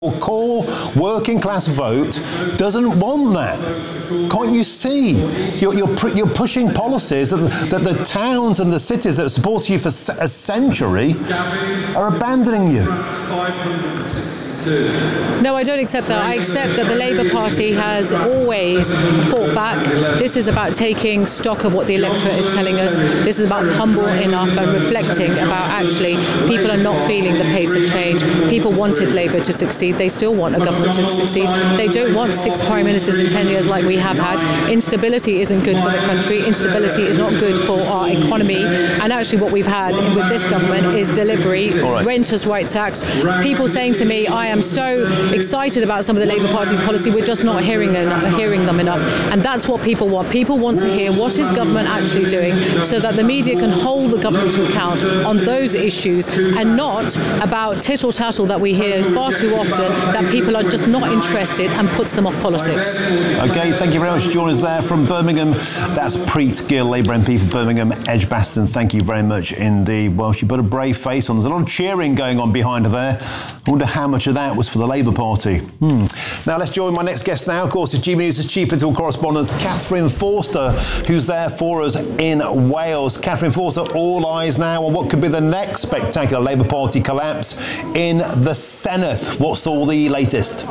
core working class vote doesn't want that. Can't you see? You're pushing policies that the towns and the cities that support you for a century are abandoning you. No, I don't accept that. I accept that the Labour Party has always fought back. This is about taking stock of what the electorate is telling us. This is about humble enough and reflecting about actually people are not feeling the pace of change. People wanted Labour to succeed. They still want a government to succeed. They don't want 6 prime ministers in 10 years like we have had. Instability isn't good for the country. Instability is not good for our economy. And actually what we've had with this government is delivery, renters' rights acts, people saying to me, I am so excited about some of the Labour Party's policy, we're just not hearing them enough. And that's what people want. People want to hear what is government actually doing so that the media can hold the government to account on those issues and not about tittle-tattle that we hear far too often that people are just not interested and puts them off politics. OK, thank you very much for joining us there from Birmingham. That's Preet Gill, Labour MP for Birmingham Edgbaston. Thank you very much indeed. Well, she put a brave face on. There's a lot of cheering going on behind her there. I wonder how much of that was for the Labour Party. Now let's join my next guest now. Of course, it's GB News' chief political correspondent, Catherine Forster, who's there for us in Wales. Catherine Forster, all eyes now on what could be the next spectacular Labour Party collapse in the Senedd. What's all the latest?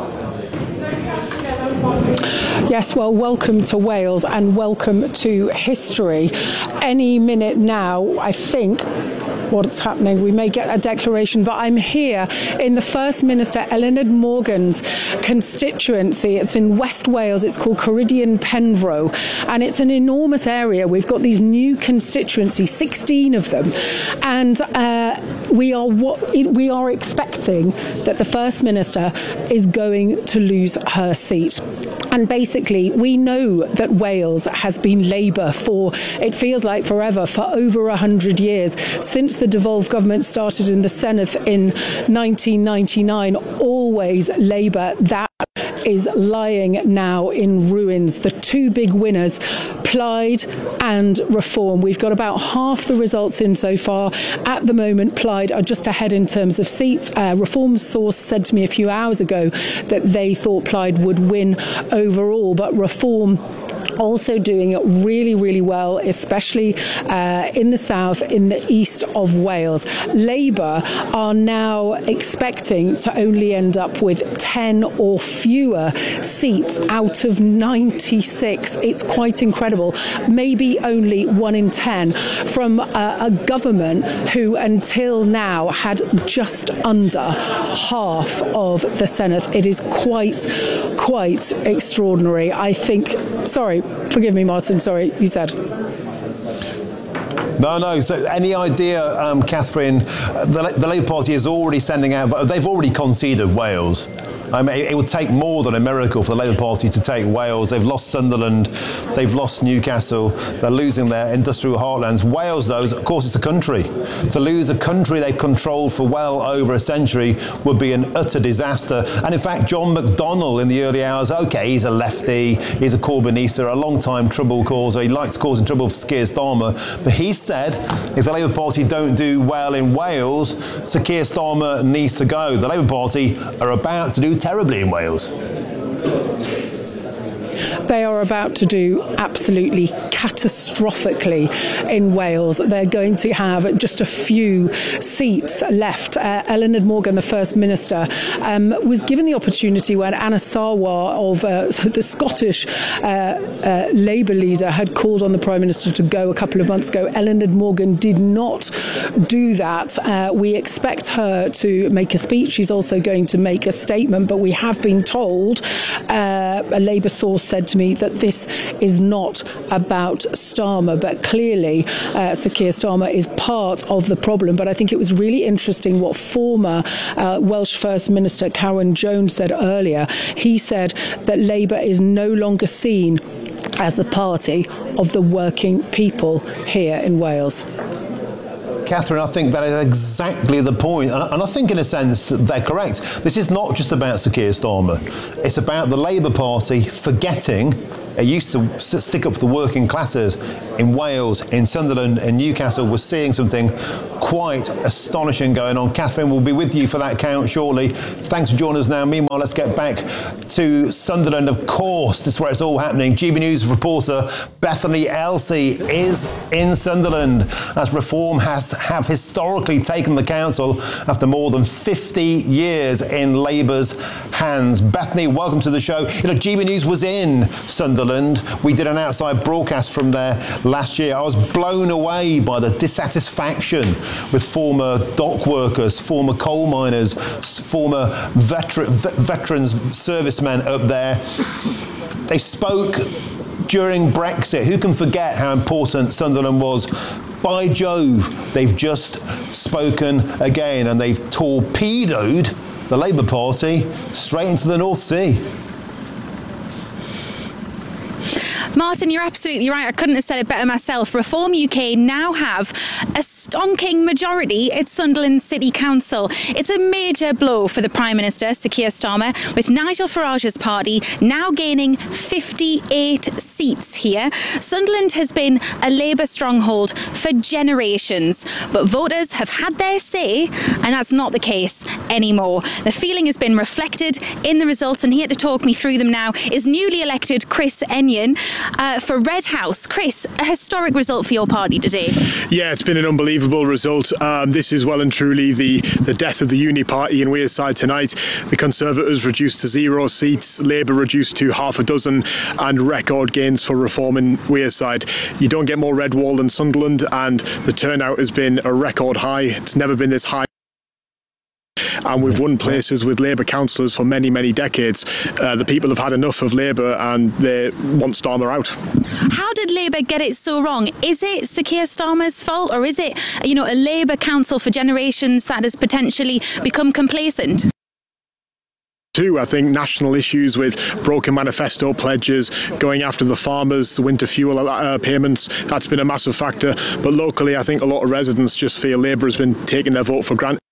Yes, well, welcome to Wales and welcome to history. Any minute now, I think, what's happening, we may get a declaration, but I'm here in the First Minister Eluned Morgan's constituency. It's in West Wales. It's called Ceredigion Penfro, and it's an enormous area. We've got these new constituencies, 16 of them, and we are expecting that the First Minister is going to lose her seat. And basically, we know that Wales has been Labour for, it feels like forever, for over 100 years. Since the devolved government started in the Senedd in 1999, always Labour. That is lying now in ruins. The two big winners, Plaid and Reform. We've got about half the results in so far. At the moment, Plaid are just ahead in terms of seats. Reform's source said to me a few hours ago that they thought Plaid would win overall, but Reform also doing it really, really well, especially in the south, in the east of Wales. Labour are now expecting to only end up with 10 or fewer seats out of 96. It's quite incredible. Maybe only 1 in 10 from a government who until now had just under half of the Senedd. It is quite extraordinary. I think, sorry, forgive me, Martin, sorry, you said. No. So any idea, Catherine, the Labour Party is already sending out, they've already conceded Wales. I mean, it would take more than a miracle for the Labour Party to take Wales. They've lost Sunderland, they've lost Newcastle, they're losing their industrial heartlands. Wales, though, of course, it's a country. To lose a country they've controlled for well over a century would be an utter disaster. And in fact, John McDonnell in the early hours, OK, he's a lefty, he's a Corbynista, a long-time trouble causer, he likes causing trouble for Keir Starmer. But he said if the Labour Party don't do well in Wales, Sir Keir Starmer needs to go. The Labour Party are about to do terribly in Wales. They are about to do absolutely catastrophically in Wales. They're going to have just a few seats left. Eluned Morgan, the First Minister, was given the opportunity when Anna Sarwar of the Scottish Labour leader had called on the Prime Minister to go a couple of months ago. Eluned Morgan did not do that. We expect her to make a speech. She's also going to make a statement, but we have been told, a Labour source said to me, that this is not about Starmer, but clearly Sir Keir Starmer is part of the problem. But I think it was really interesting what former Welsh First Minister Carwyn Jones said earlier. He said that Labour is no longer seen as the party of the working people here in Wales. Catherine, I think that is exactly the point. And I think in a sense they're correct. This is not just about Sir Keir Starmer. It's about the Labour Party forgetting It used to stick up for the working classes in Wales, in Sunderland, and Newcastle. We're seeing something quite astonishing going on. Catherine will be with you for that count shortly. Thanks for joining us now. Meanwhile, let's get back to Sunderland. Of course, this is where it's all happening. GB News reporter Bethany Elsey is in Sunderland as Reform have historically taken the council after more than 50 years in Labour's hands. Bethany, welcome to the show. GB News was in Sunderland. We did an outside broadcast from there last year. I was blown away by the dissatisfaction with former dock workers, former coal miners, former veterans, servicemen up there. They spoke during Brexit. Who can forget how important Sunderland was? By Jove, they've just spoken again, and they've torpedoed the Labour Party straight into the North Sea. Martin, you're absolutely right. I couldn't have said it better myself. Reform UK now have a stonking majority at Sunderland City Council. It's a major blow for the Prime Minister, Sir Keir Starmer, with Nigel Farage's party now gaining 58 seats here. Sunderland has been a Labour stronghold for generations, but voters have had their say, and that's not the case anymore. The feeling has been reflected in the results, and here to talk me through them now is newly elected Chris Enyon for Red House. Chris, a historic result for your party today. Yeah, it's been an unbelievable result. This is well and truly the death of the Uni Party in Wearside tonight. The Conservatives reduced to 0 seats, Labour reduced to half a dozen, and record gains for Reform in Wearside. You don't get more red wall than Sunderland, and the turnout has been a record high. It's never been this high. And we've won places with Labour councillors for many, many decades. The people have had enough of Labour and they want Starmer out. How did Labour get it so wrong? Is it Sir Keir Starmer's fault, or is it, a Labour council for generations that has potentially become complacent? I think national issues with broken manifesto pledges, going after the farmers, the winter fuel payments, that's been a massive factor. But locally, I think a lot of residents just feel Labour has been taking their vote for granted.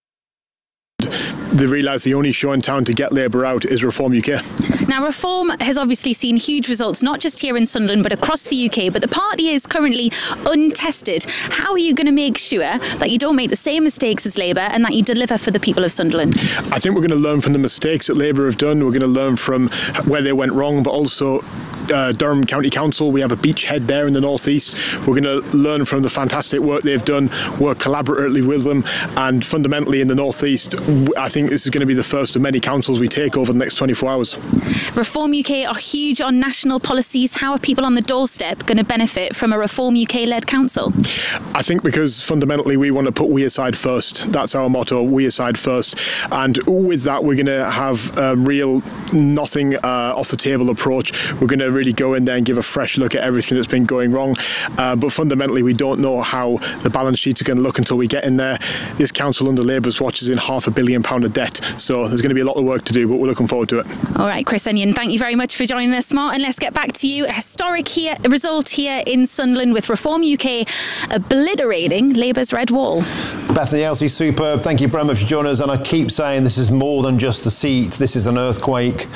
They realise the only show in town to get Labour out is Reform UK. Now, Reform has obviously seen huge results, not just here in Sunderland, but across the UK. But the party is currently untested. How are you going to make sure that you don't make the same mistakes as Labour and that you deliver for the people of Sunderland? I think we're going to learn from the mistakes that Labour have done. We're going to learn from where they went wrong, but also Durham County Council. We have a beachhead there in the northeast. We're going to learn from the fantastic work they've done, work collaboratively with them, and fundamentally in the northeast, I think this is going to be the first of many councils we take over the next 24 hours. Reform UK are huge on national policies. How are people on the doorstep going to benefit from a Reform UK-led council? I think because fundamentally we want to put Wearside first. That's our motto, Wearside first. And with that, we're going to have a real nothing off the table approach. We're going to really go in there and give a fresh look at everything that's been going wrong. But fundamentally, we don't know how the balance sheets are going to look until we get in there. This council under Labour's watch is in £500 million of debt. So there's going to be a lot of work to do, but we're looking forward to it. All right, Chris Enyon, thank you very much for joining us, Martin. Let's get back to you. A historic result here in Sunderland with Reform UK obliterating Labour's red wall. Bethany Elsey, superb. Thank you very much for joining us. And I keep saying this is more than just a seat. This is an earthquake.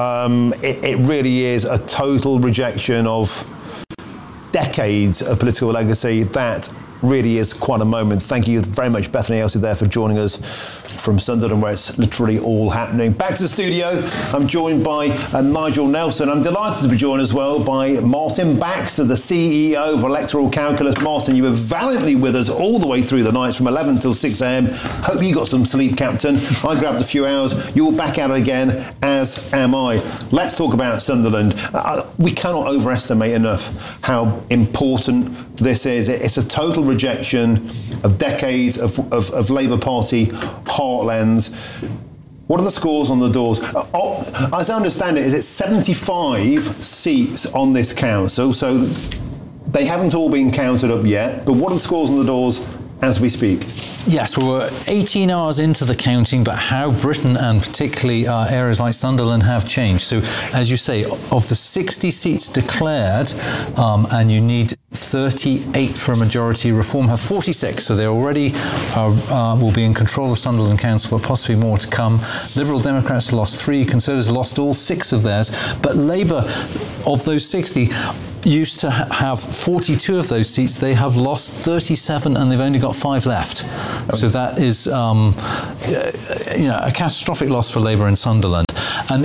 It really is a total rejection of decades of political legacy. That really is quite a moment. Thank you very much, Bethany Elsey, there for joining us from Sunderland, where it's literally all happening. Back to the studio, I'm joined by Nigel Nelson. I'm delighted to be joined as well by Martin Baxter, the CEO of Electoral Calculus. Martin, you were valiantly with us all the way through the nights from 11 till 6 a.m. Hope you got some sleep, Captain. I grabbed a few hours. You're back at it again, as am I. Let's talk about Sunderland. We cannot overestimate enough how important this is. It's a total rejection of decades of Labour Party heartlands. What are the scores on the doors? As I understand it, is it 75 seats on this council? So they haven't all been counted up yet, but what are the scores on the doors as we speak? Yes, we're 18 hours into the counting, but how Britain and particularly areas like Sunderland have changed. So, as you say, of the 60 seats declared, and you need 38 for a majority, Reform have 46, so they already will be in control of Sunderland Council, but possibly more to come. Liberal Democrats lost 3, Conservatives lost all 6 of theirs, but Labour, of those 60, used to have 42 of those seats. They have lost 37 and they've only got 5 left. So that is a catastrophic loss for Labour in Sunderland. And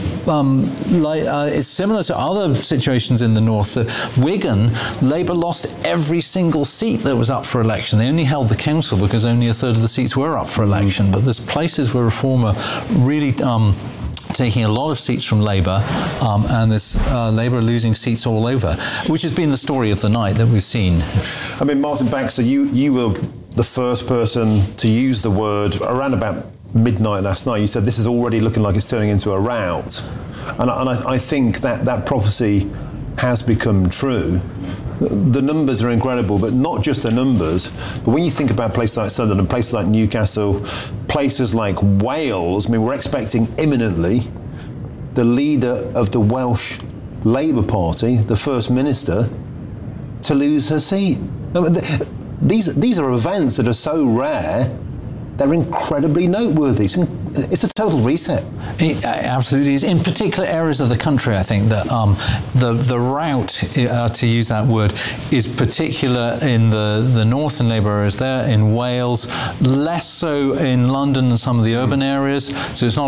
it's similar to other situations in the north. Wigan, Labour lost every single seat that was up for election. They only held the council because only a third of the seats were up for election. But there's places where Reform are really taking a lot of seats from Labour, and there's Labour losing seats all over, which has been the story of the night that we've seen. I mean, Martin Baxter, you were the first person to use the word around about midnight last night. You said this is already looking like it's turning into a rout. And I think that prophecy has become true. The numbers are incredible, but not just the numbers. But when you think about places like Sunderland, places like Newcastle, places like Wales, I mean, we're expecting imminently the leader of the Welsh Labour Party, the First Minister, to lose her seat. I mean, these are events that are so rare, they're incredibly noteworthy. It's a total reset. It absolutely is. In particular areas of the country, I think that the rout, to use that word, is particular in the northern Labour areas there, in Wales, less so in London and some of the urban areas. So it's not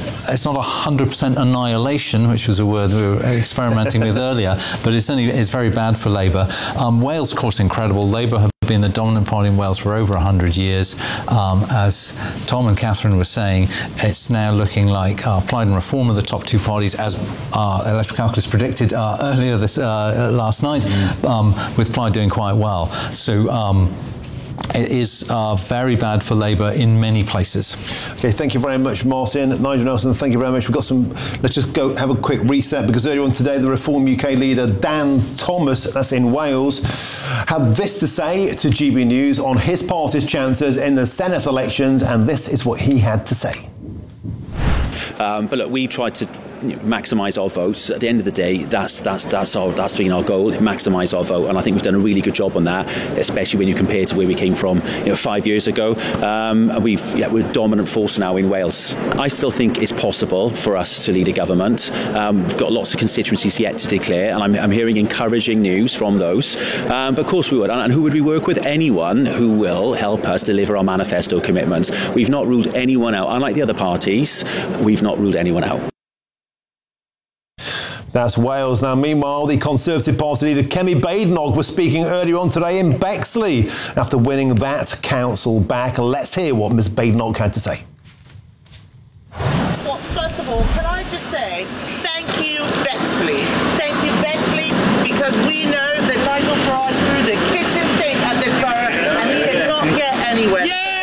100% annihilation, which was a word we were experimenting with earlier, but it's very bad for Labour. Wales, of course, incredible. Labour have been the dominant party in Wales for over 100 years. As Tom and Catherine were saying, it's now looking like Plaid and Reform are the top 2 parties, as Electoral Calculus predicted earlier last night, with Plaid doing quite well. So it is very bad for Labour in many places. Okay, thank you very much, Martin. Nigel Nelson, thank you very much. We've got let's just go have a quick reset, because earlier on today, the Reform UK leader, Dan Thomas, that's in Wales, had this to say to GB News on his party's chances in the Senedd elections, and this is what he had to say. But look, we've tried to maximise our votes. At the end of the day, that's been our goal: maximise our vote, and I think we've done a really good job on that, especially when you compare to where we came from 5 years ago. And we're a dominant force now in Wales. I still think it's possible for us to lead a government. We've got lots of constituencies yet to declare, and I'm hearing encouraging news from those. But of course we would. And who would we work with? Anyone who will help us deliver our manifesto commitments. We've not ruled anyone out. Unlike the other parties, we've not ruled anyone out. That's Wales. Now, meanwhile, the Conservative Party leader Kemi Badenoch was speaking earlier on today in Bexley after winning that council back. Let's hear what Ms Badenoch had to say. Well, first of all, can I just say thank you, Bexley. Thank you, Bexley, because we know that Nigel Farage threw the kitchen sink at this borough and he did not get anywhere.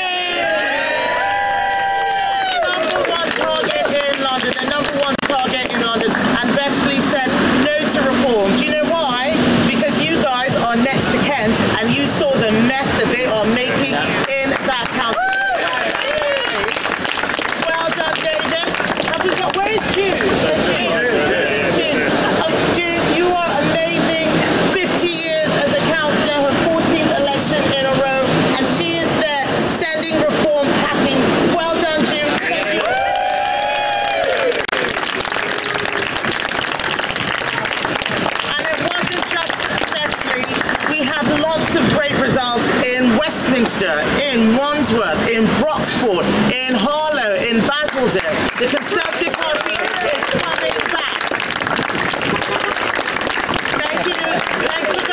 Number one target in London, the number one target in London, and Bexley said no to Reform. Do you know why? Because you guys are next to Kent and you saw the mess that they are making in that county. Well done, David. Where is June? June, you are amazing. 50 years as a councillor, her 14th election in a row, and she is there sending Reform packing. Well done, June. Thank you. And it wasn't just Bexley. We had lots of great results in Westminster, in Wandsworth, in Broxport, in Harlow, in Basildon. The Conservative Party is coming back. Thank you. Thanks for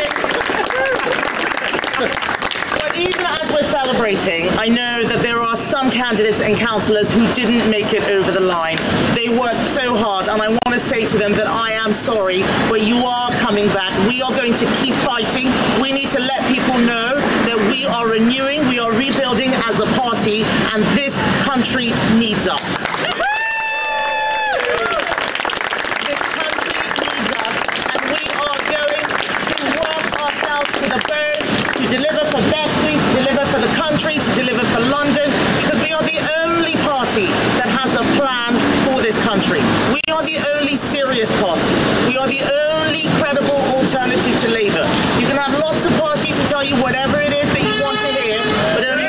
voting. But even as we're celebrating, I know that there are some candidates and councillors who didn't make it over the line. They worked so hard, and I want to say to them that I am sorry, but you are coming back. We are going to keep fighting. We need to let people know that we are renewing, we are rebuilding as a party, and this country needs us. This country needs us, and we are going to work ourselves to the bone to deliver for Bexley, to deliver for the country, to country. We are the only serious party. We are the only credible alternative to Labour. You can have lots of parties to tell you whatever it is that you want to hear, but only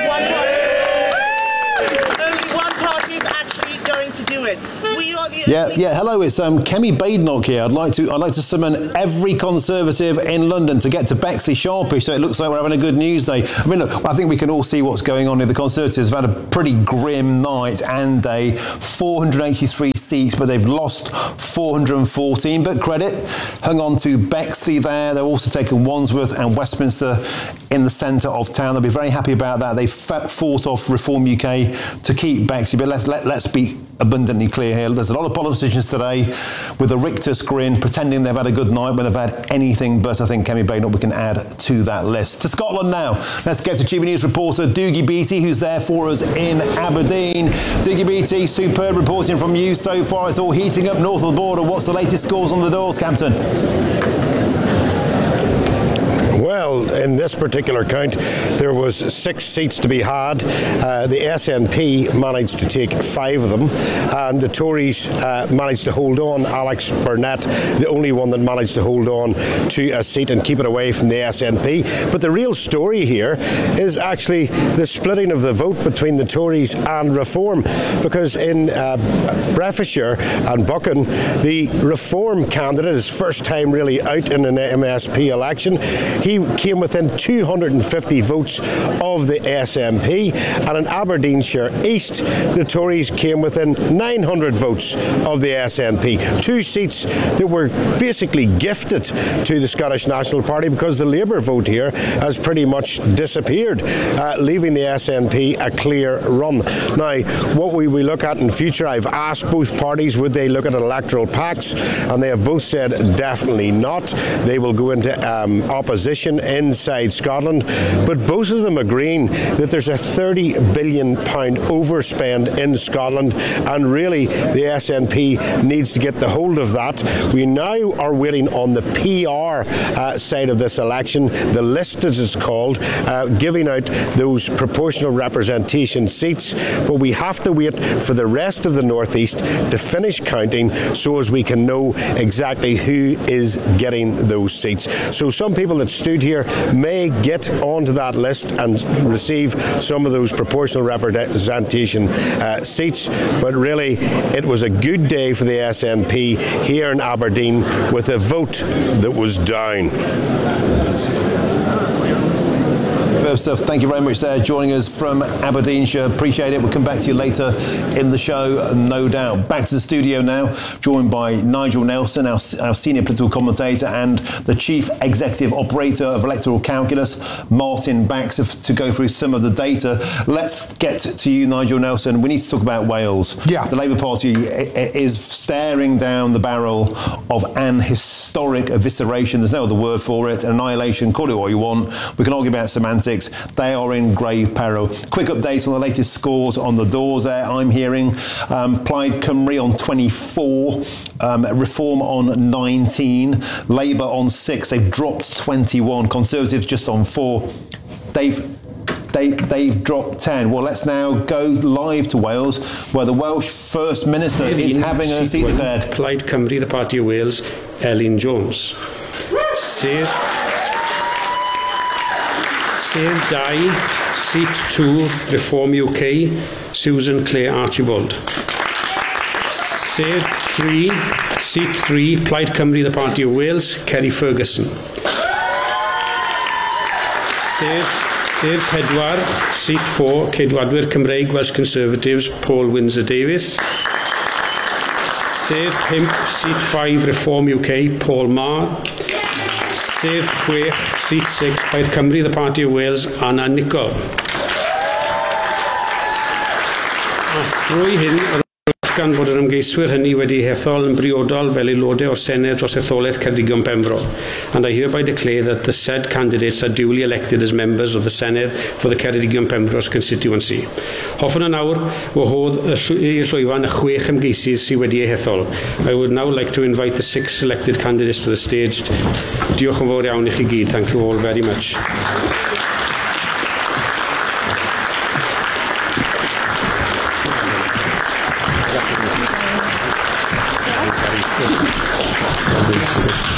one party is actually going to do it. We are the only... Hello, it's Kemi Badenoch here. I'd like to summon every Conservative in London to get to Bexley sharpish, so it looks like we're having a good news day. I mean, look, I think we can all see what's going on here. The Conservatives have had a pretty grim night and day. 483 seats, but they've lost 414. But credit, hung on to Bexley there. They're also taken Wandsworth and Westminster in the centre of town. They'll be very happy about that. They fought off Reform UK to keep Bexley, but let's be abundantly clear here. There's a lot of politicians today with a rictus grin, pretending they've had a good night when they've had anything but. I think Kemi Badenoch we can add to that list. To Scotland now. Let's get to GB News reporter Dougie Beattie, who's there for us in Aberdeen. Dougie Beattie, superb reporting from you so far. It's all heating up north of the border. What's the latest scores on the doors, Captain? Well, in this particular count, there was 6 seats to be had. The SNP managed to take 5 of them, and the Tories managed to hold on. Alex Burnett, the only one that managed to hold on to a seat and keep it away from the SNP. But the real story here is actually the splitting of the vote between the Tories and Reform, because in Breifusher and Buchan, the Reform candidate, his first time really out in an MSP election, he came within 250 votes of the SNP, and in Aberdeenshire East, the Tories came within 900 votes of the SNP. 2 seats that were basically gifted to the Scottish National Party because the Labour vote here has pretty much disappeared, leaving the SNP a clear run. Now, what we look at in future, I've asked both parties would they look at electoral pacts, and they have both said definitely not. They will go into opposition inside Scotland, but both of them agreeing that there's a £30 billion overspend in Scotland, and really the SNP needs to get the hold of that. We now are waiting on the PR side of this election, the list as it's called, giving out those proportional representation seats, but we have to wait for the rest of the North East to finish counting so as we can know exactly who is getting those seats. So some people that stood here may get onto that list and receive some of those proportional representation seats, but really it was a good day for the SNP here in Aberdeen with a vote that was down. Stuff. Thank you very much there, joining us from Aberdeenshire. Appreciate it. We'll come back to you later in the show, no doubt. Back to the studio now, joined by Nigel Nelson, our senior political commentator, and the chief executive operator of Electoral Calculus, Martin Baxter, to go through some of the data. Let's get to you, Nigel Nelson. We need to talk about Wales. Yeah. The Labour Party is staring down the barrel of an historic evisceration. There's no other word for it. Annihilation, call it what you want. We can argue about semantics. They are in grave peril. Quick update on the latest scores on the doors there. I'm hearing Plaid Cymru on 24, Reform on 19, Labour on 6. They've dropped 21. Conservatives just on 4. They've dropped 10. Well, let's now go live to Wales, where the Welsh First Minister is having a seat declared. Plaid Cymru, the Party of Wales, Elin Jones. Sir Dai, Seat 2, Reform UK, Susan Clare Archibald. Sir 3, Seat 3, Plaid Cymru, the Party of Wales, Kerry Ferguson. Sir 4, Seat 4, Ceidwadwyr Cymreig, Welsh Conservatives, Paul Windsor-Davies. Sir 5, Seat 5, Reform UK, Paul Marr. Sir 6, Seat 6, Plaid Cymru, the Party of Wales, Anna Nicol. A thrwy hyn, gan bod yr ymgeiswyr hynny wedi hethol yn briodol fel aelodau o'r Senedd dros etholaeth Ceredigion Pembro. And I hereby declare that the said candidates are duly elected as members of the Senedd for the Ceredigion Pembro's constituency. Hoffwn yn awr wahodd i'r llwyfan y 6 ymgeisydd sydd wedi eu hethol. I would now like to invite the 6 elected candidates to the stage. Diolch yn fawr iawn i chi gyd. Thank you all very much.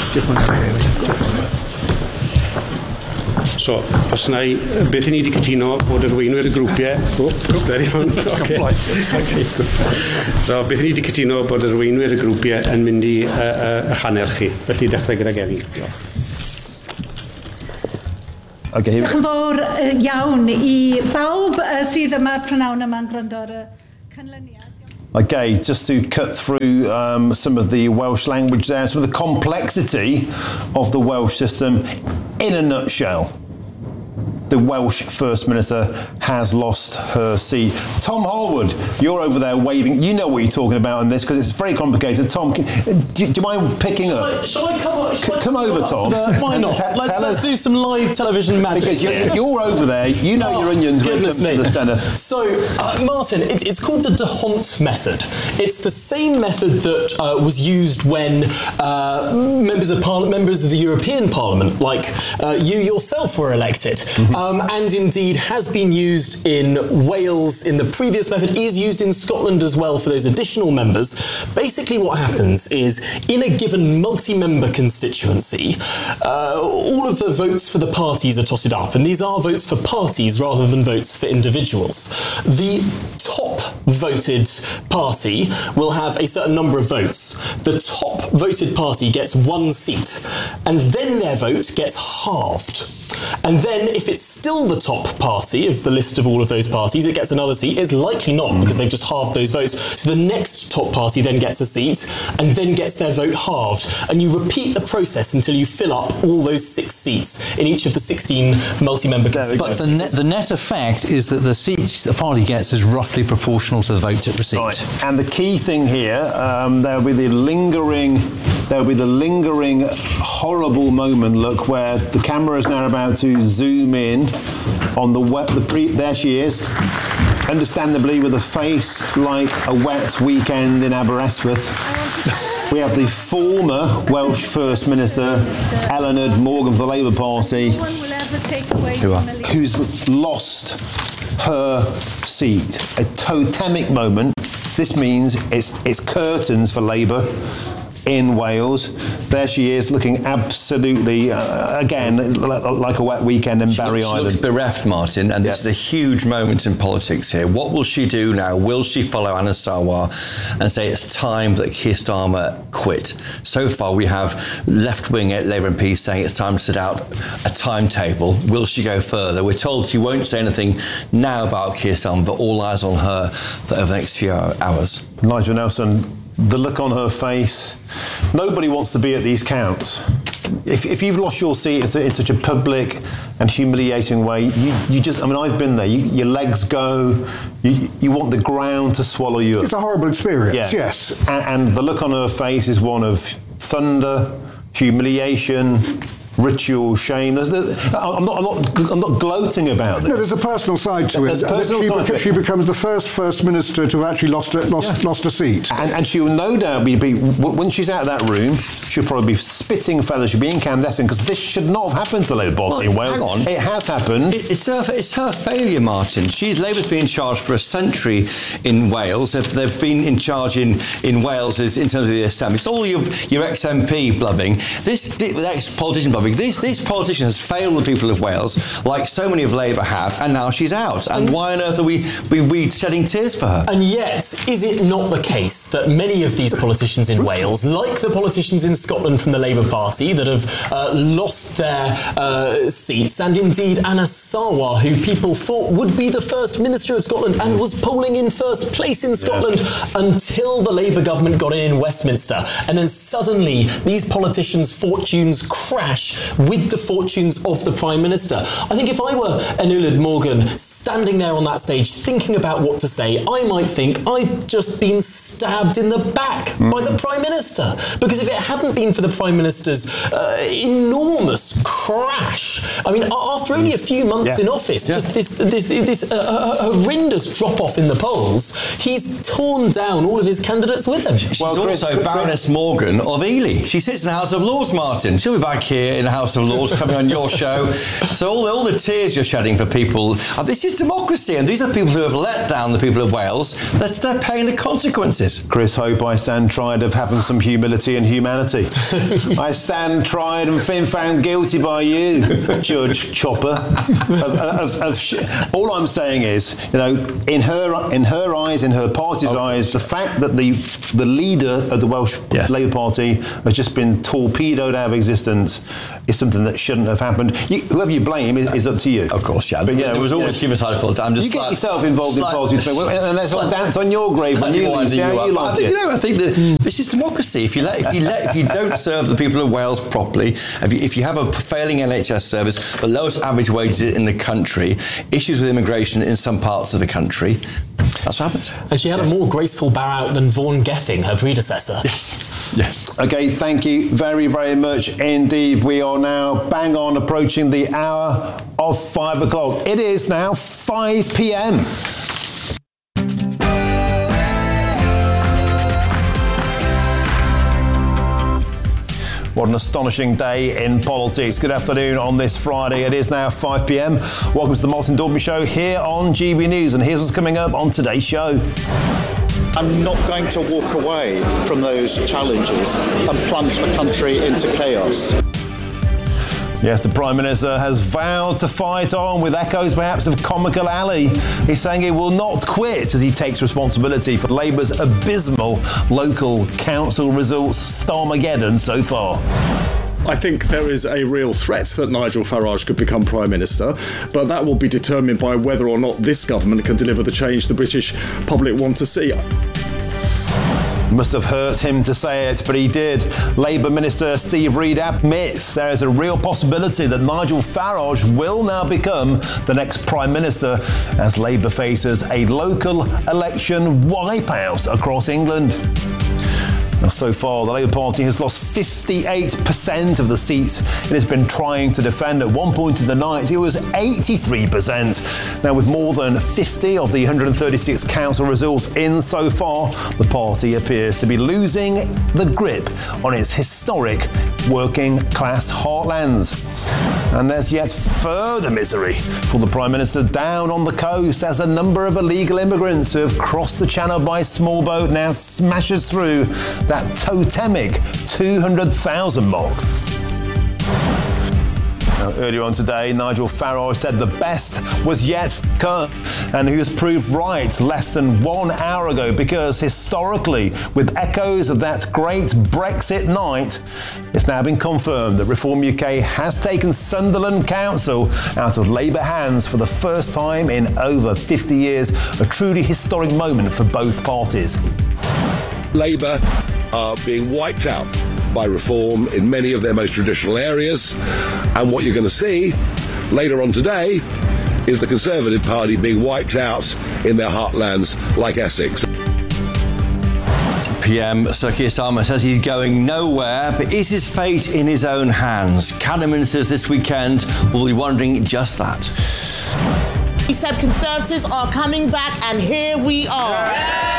So, os na I, beth I ni wedi cytuno bod yr weinwyr y grwpiau... there iawn. So, beth I ni wedi cytuno bod yr weinwyr y grwpiau yn mynd I chanerchu. Felly, dechrau gyda Geri. Diolch yn fawr iawn I bawb sydd yma prynawn yma'n gwrando ar y canlyniad. Okay, just to cut through some of the Welsh language there, some of the complexity of the Welsh system in a nutshell. The Welsh First Minister has lost her seat. Tom Harwood, you're over there waving. You know what you're talking about in this because it's very complicated. Tom, do you mind picking up? Shall I come over, Tom. Why not? Let's do some live television magic. Because you're over there. You know your onions when it comes to the Senate. So, Martin, it's called the D'Hondt method. It's the same method that was used when members of the European Parliament, like you yourself, were elected. And indeed has been used in Wales in the previous method, is used in Scotland as well for those additional members. Basically what happens is, in a given multi-member constituency, all of the votes for the parties are totted up, and these are votes for parties rather than votes for individuals. The top voted party will have a certain number of votes. The top voted party gets 1 seat, and then their vote gets halved. And then if it's still the top party of the list of all of those parties, it gets another seat. It's likely not, because they've just halved those votes. So the next top party then gets a seat and then gets their vote halved. And you repeat the process until you fill up all those 6 seats in each of the 16 multi-member constituencies. But the net effect is that the seats a party gets is roughly proportional to the votes it received. Right. And the key thing here, there'll be the lingering, horrible moment, look, where the camera is now about to zoom in on there she is, understandably with a face like a wet weekend in Aberystwyth. We have the former Welsh First Minister, Eleanor Morgan for the Labour Party, who's lost her seat. A totemic moment. This means it's curtains for Labour in Wales. There she is, looking absolutely, again, like a wet weekend in Barry Island. She looks bereft, Martin, and this is a huge moment in politics here. What will she do now? Will she follow Anas Sarwar and say it's time that Keir Starmer quit? So far, we have left-wing Labour MPs saying it's time to set out a timetable. Will she go further? We're told she won't say anything now about Keir Starmer, but all eyes on her over the next few hours. Nigel Nelson, the look on her face. Nobody wants to be at these counts. If you've lost your seat in such a public and humiliating way, you just, I mean, I've been there. Your legs go. You want the ground to swallow you up. It's a horrible experience, yes. And the look on her face is one of thunder, humiliation, ritual, shame. I'm not gloating about this. No, there's a personal side to it. She becomes the first minister to have actually lost a seat. And she will no doubt be when she's out of that room, she'll probably be spitting feathers, she'll be incandescent, because this should not have happened to the Labour Party in Wales. Hang on. It has happened. It's her failure, Martin. Labour's been in charge for a century in Wales. They've been in charge in Wales in terms of the Assembly. It's all your ex-MP blubbing. This ex-politician blubbing. This politician has failed the people of Wales, like so many of Labour have, and now she's out. And why on earth are we shedding tears for her? And yet, is it not the case that many of these politicians in Wales, like the politicians in Scotland from the Labour Party that have lost their seats, and indeed Anas Sarwar, who people thought would be the First Minister of Scotland and was polling in first place in Scotland until the Labour government got in Westminster, and then suddenly these politicians' fortunes crash with the fortunes of the Prime Minister. I think if I were Enulad Morgan standing there on that stage thinking about what to say, I might think I've just been stabbed in the back by the Prime Minister. Because if it hadn't been for the Prime Minister's enormous crash, I mean, after only a few months in office, just this horrendous drop-off in the polls, he's torn down all of his candidates with him. She's also Baroness Morgan of Ely. She sits in the House of Lords, Martin. She'll be back here in the House of Lords coming on your show. So all the tears you're shedding for people, this is democracy, and these are people who have let down the people of Wales. They're paying the consequences. Chris Hope, I stand tried of having some humility and humanity. I stand tried and been found guilty by you, Judge Chopper. All I'm saying is, in her eyes, in her party's eyes, the fact that the leader of the Welsh Labour Party has just been torpedoed out of existence is something that shouldn't have happened. Whoever you blame is up to you. Of course, yeah. But there was always human side of politics. You get yourself involved in politics, and let's all dance on your grave when you lose. I think that this is democracy. If you don't serve the people of Wales properly, if you have a failing NHS service, the lowest average wages in the country, issues with immigration in some parts of the country, that's what happens. And she had a more graceful bow out than Vaughan Gething, her predecessor. Yes. Okay, thank you very, very much indeed. We are now bang on approaching the hour of 5 o'clock. It is now 5 p.m. What an astonishing day in politics. Good afternoon on this Friday. It is now 5 p.m. Welcome to the Martin Daubney Show here on GB News. And here's what's coming up on today's show. I'm not going to walk away from those challenges and plunge the country into chaos. Yes, the Prime Minister has vowed to fight on, with echoes perhaps of Comical Alley. He's saying he will not quit as he takes responsibility for Labour's abysmal local council results Starmageddon so far. I think there is a real threat that Nigel Farage could become Prime Minister, but that will be determined by whether or not this government can deliver the change the British public want to see. Must have hurt him to say it, but he did. Labour Minister Steve Reid admits there is a real possibility that Nigel Farage will now become the next Prime Minister as Labour faces a local election wipeout across England. Now, so far, the Labour Party has lost 58% of the seats it has been trying to defend. At one point in the night, it was 83%. Now, with more than 50 of the 136 council results in so far, the party appears to be losing the grip on its historic working-class heartlands. And there's yet further misery for the Prime Minister down on the coast as the number of illegal immigrants who have crossed the channel by small boat now smashes through that totemic 200,000 mark. Now, earlier on today, Nigel Farage said the best was yet to come, and he was proved right less than 1 hour ago, because historically, with echoes of that great Brexit night, it's now been confirmed that Reform UK has taken Sunderland Council out of Labour hands for the first time in over 50 years, a truly historic moment for both parties. Labour are being wiped out by Reform in many of their most traditional areas, and what you're going to see later on today is the Conservative Party being wiped out in their heartlands like Essex. PM Sir Keir Starmer says he's going nowhere, but is his fate in his own hands? Cabinet ministers this weekend will be wondering just that. He said Conservatives are coming back, and here we are.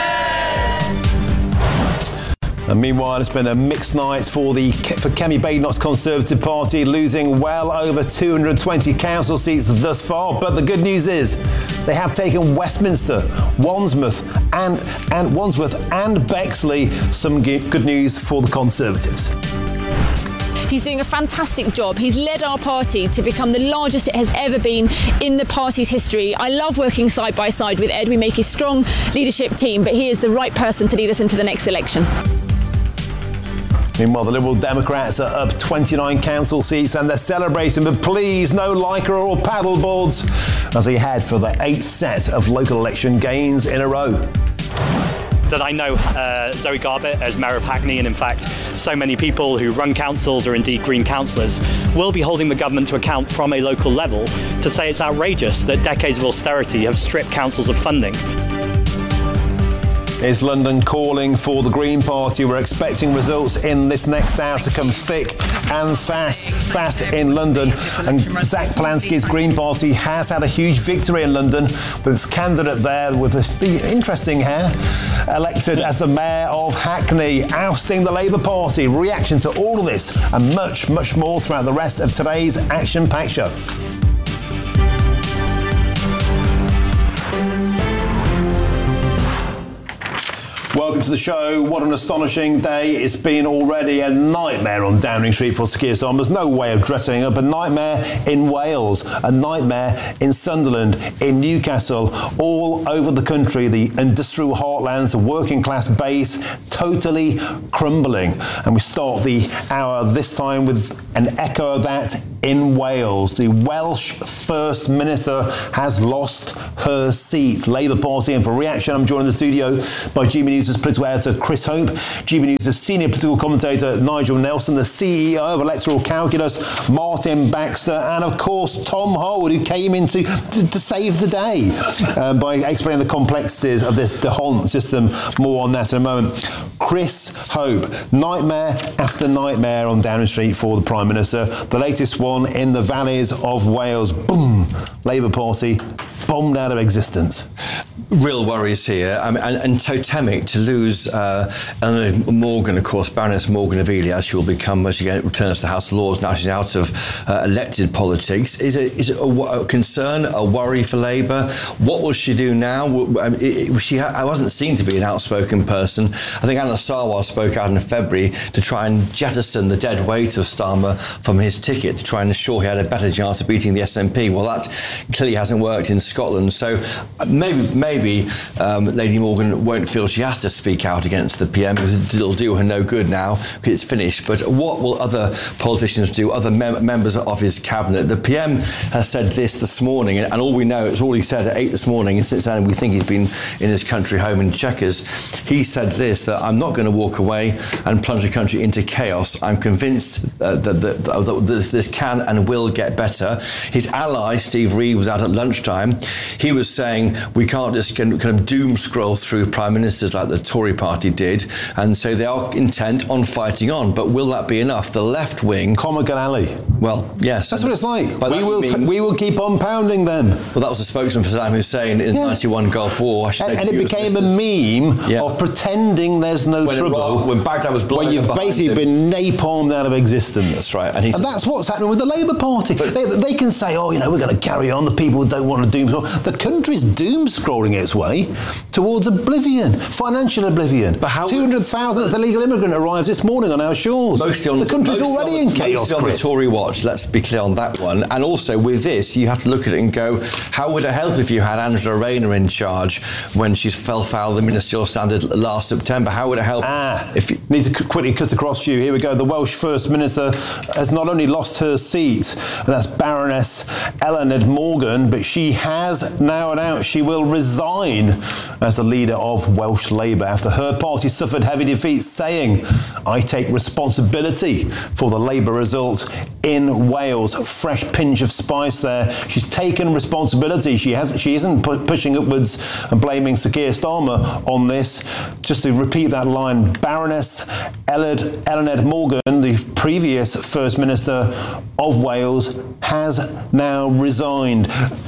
And meanwhile, it's been a mixed night for Kemi Badenoch's Conservative Party, losing well over 220 council seats thus far. But the good news is they have taken Westminster, Wandsworth and Bexley. Some good news for the Conservatives. He's doing a fantastic job. He's led our party to become the largest it has ever been in the party's history. I love working side by side with Ed. We make a strong leadership team, but he is the right person to lead us into the next election. Meanwhile, the Liberal Democrats are up 29 council seats and they're celebrating, but please, no lycra or paddle boards as they head for the 8th set of local election gains in a row. That I know Zoe Garbett as Mayor of Hackney, and in fact so many people who run councils or indeed Green councillors will be holding the government to account from a local level to say it's outrageous that decades of austerity have stripped councils of funding. Is London calling for the Green Party? We're expecting results in this next hour to come thick and fast in London. And Zach Polanski's Green Party has had a huge victory in London with its candidate there with the interesting hair, elected as the Mayor of Hackney, ousting the Labour Party. Reaction to all of this and much more throughout the rest of today's action-packed show. Welcome to the show. What an astonishing day it's been already. A nightmare on Downing Street for Sir Keir Starmer. There's no way of dressing up. A nightmare in Wales, a nightmare in Sunderland, in Newcastle, all over the country. The industrial heartlands, the working class base, totally crumbling. And we start the hour this time with an echo of that in Wales. The Welsh First Minister has lost her seat. Labour Party. And for reaction, I'm joined in the studio by GB News' political editor Chris Hope, GB News' senior political commentator Nigel Nelson, the CEO of Electoral Calculus Martin Baxter, and of course Tom Harwood, who came in to save the day by explaining the complexities of this D'Hondt system. More on that in a moment. Chris Hope, nightmare after nightmare on Downing Street for the Prime Minister. The latest one in the valleys of Wales. Boom! Labour Party bombed out of existence. Real worries here. And totemic to lose Eleanor Morgan, of course, Baroness Morgan of Ely, as she will become as she returns to the House of Lords. Now she's out of elected politics. Is it a concern, a worry for Labour? What will she do now? I wasn't seen to be an outspoken person. I think Anas Sarwar spoke out in February to try and jettison the dead weight of Starmer from his ticket to try and ensure he had a better chance of beating the SNP. Well, that clearly hasn't worked in Scotland. So maybe Lady Morgan won't feel she has to speak out against the PM because it'll do her no good now because it's finished. But what will other politicians do, other members of his cabinet? The PM has said this morning, and all we know, it's all he said at 8 this morning, and since then we think he's been in his country home in Chequers. He said that I'm not going to walk away and plunge the country into chaos. I'm convinced that this can and will get better. His ally, Steve Reid, was out at lunchtime. He was saying we can't just kind of doom scroll through prime ministers like the Tory party did, and so they are intent on fighting on. But will that be enough? The left wing, Comic Ali. Well, yes, that's what it's like. We will keep on pounding them. Well, that was the spokesman for Saddam Hussein in the 91 Gulf War. And it became a meme of pretending there's no trouble when Baghdad was blowing. When you've basically been napalmed out of existence. That's right, and that's what's happening with the Labour Party. They can say, we're going to carry on. The people don't want to doom scroll. The country's doom scrolling its way towards oblivion, financial oblivion. But how 200,000th illegal immigrant arrives this morning on our shores. The country's already in chaos. Mostly on the Tory watch, let's be clear on that one. And also with this, you have to look at it and go, how would it help if you had Angela Rayner in charge when she fell foul of the ministerial standard last September? How would it help? If you need to quickly cut across to you, here we go. The Welsh First Minister has not only lost her seat, and that's Baroness Eleanor Morgan, but she has now announced she will resign as the leader of Welsh Labour after her party suffered heavy defeat, saying, I take responsibility for the Labour result in Wales. Fresh pinch of spice there. She's taken responsibility. She isn't pushing upwards and blaming Sir Keir Starmer on this. Just to repeat that line, Baroness Eleanor Morgan, the previous First Minister of Wales, has now resigned.